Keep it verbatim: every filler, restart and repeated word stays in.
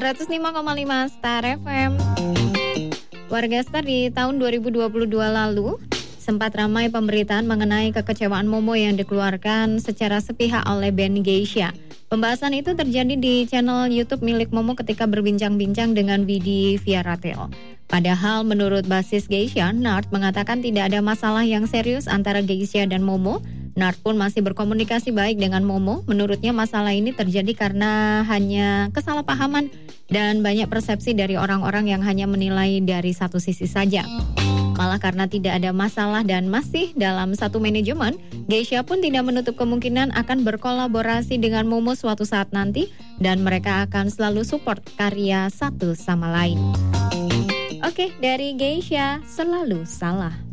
seratus lima koma lima Star F M. Warga Star, di tahun dua ribu dua puluh dua lalu sempat ramai pemberitaan mengenai kekecewaan Momo yang dikeluarkan secara sepihak oleh band Geisha. Pembahasan itu terjadi di channel YouTube milik Momo ketika berbincang-bincang dengan Widi Viaratel. Padahal menurut basis Geisha, Nart mengatakan tidak ada masalah yang serius antara Geisha dan Momo. Nart pun masih berkomunikasi baik dengan Momo. Menurutnya masalah ini terjadi karena hanya kesalahpahaman dan banyak persepsi dari orang-orang yang hanya menilai dari satu sisi saja. Malah karena tidak ada masalah dan masih dalam satu manajemen, Geisha pun tidak menutup kemungkinan akan berkolaborasi dengan Momo suatu saat nanti dan mereka akan selalu support karya satu sama lain. Oke, dari Geisha, selalu salah.